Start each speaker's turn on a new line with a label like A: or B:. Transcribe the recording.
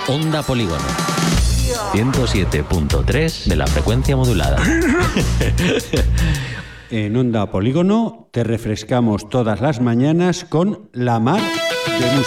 A: Onda Polígono. 107.3 de la frecuencia modulada.
B: En Onda Polígono te refrescamos todas las mañanas con La Mar de Música.